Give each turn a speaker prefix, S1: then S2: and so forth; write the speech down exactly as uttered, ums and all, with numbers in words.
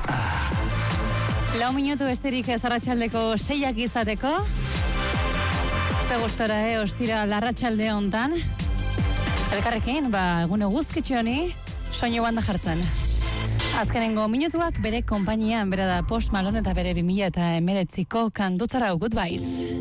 S1: Lau minutu besterik ez arratsaldeko seiak izateko. Ze gustora, eh, ostira larratsalde hontan. Elkarrekin, ba, egune guzkitxo honi, soinu banda jartzen. Azkenengo minutuak bere konpainian, bera da Post Malone eta bere bi mila hemeretziko kantutzarau Goodbyes.